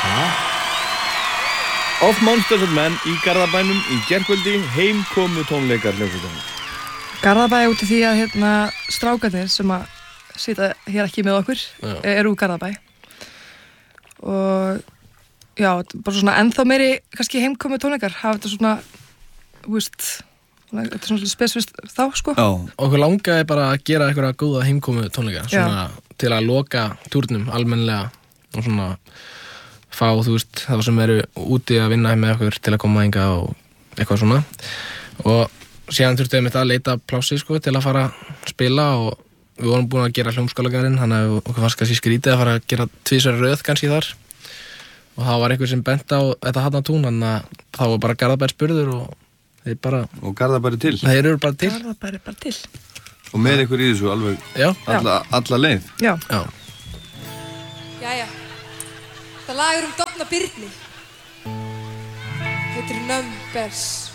Of Monsters and Men í Garðabænum í gærkvöldi, heimkomu tónleikar hljómsveitarnar. Garðabæ út af því að strákarnir sem að sita hér ekki með okkur eru úr Garðabæ. Og já, bara svona ennþá meiri kannski heimkomu tónleikar, hafa þetta svona, þetta er svona spesifist þá, sko. Já. Okkur langaði bara að gera einhverja góða heimkomu tónleika, svona til að loka túrnum almennilega og svona fá, þá sem eru úti að vinna með okkur til að koma hingað og eitthvað svona. Og síðan þurftum við að leita plássi, sko, til að fara að spila og við vorum búin að gera hljómskálagarðinn, þannig að okkur fannst kannski skrítið að fara að gera 2 röð kannski þar. Og það var einhver sem bent á þetta Hatnatún, þannig að þá var bara Garðabær spurður og þeir bara... Og Garðabær til? Þeir eru bara til. Garðabær bara til. Og með ykkur í þessu alveg alla leið? Já. Jæja. Það lag er Dofna Birni. Heitir Numbers.